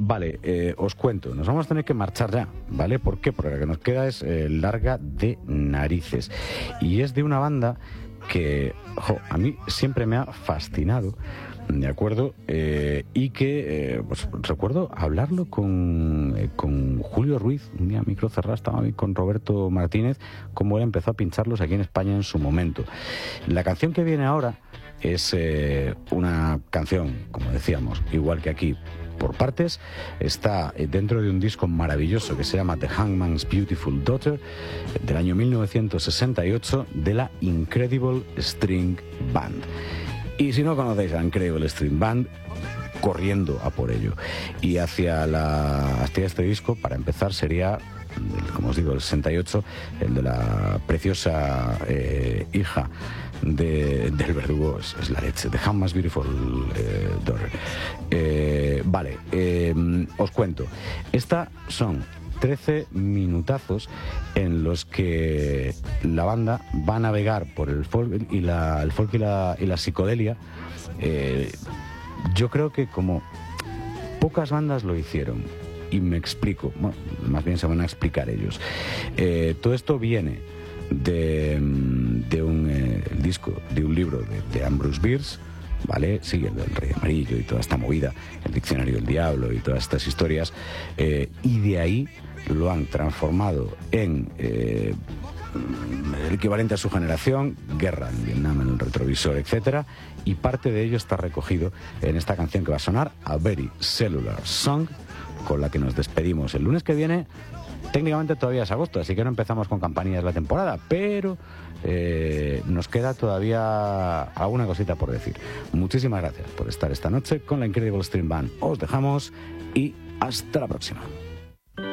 Vale, os cuento, nos vamos a tener que marchar ya, ¿vale? ¿Por qué? Porque la que nos queda es larga de narices. Y es de una banda que, a mí siempre me ha fascinado, ¿de acuerdo? Y que, pues recuerdo hablarlo con Julio Ruiz, un día micro cerrado, estaba con Roberto Martínez, cómo él empezó a pincharlos aquí en España en su momento. La canción que viene ahora es una canción, como decíamos, igual que aquí, por partes. Está dentro de un disco maravilloso que se llama The Hangman's Beautiful Daughter, del año 1968, de la Incredible String Band. Y si no conocéis a Incredible String Band, corriendo a por ello. Y hacia este disco, para empezar, sería, como os digo, el 68, el de la preciosa hija del verdugo, es la leche, The Hangman's Beautiful Daughter. Vale, os cuento. Esta son 13 minutazos en los que la banda va a navegar por el folk y la psicodelia. Yo creo que como pocas bandas lo hicieron, y me explico, bueno, más bien se van a explicar ellos. Todo esto viene de un disco, de un libro de Ambrose Bierce, ¿vale? Sí, el Rey Amarillo y toda esta movida, el Diccionario del Diablo y todas estas historias, y de ahí lo han transformado en el equivalente a su generación, guerra en Vietnam en el retrovisor, etcétera, y parte de ello está recogido en esta canción que va a sonar, A Very Cellular Song, con la que nos despedimos el lunes que viene. Técnicamente todavía es agosto, así que no empezamos con campanillas la temporada, pero nos queda todavía alguna cosita por decir. Muchísimas gracias por estar esta noche con la Incredible String Band. Os dejamos y hasta la próxima.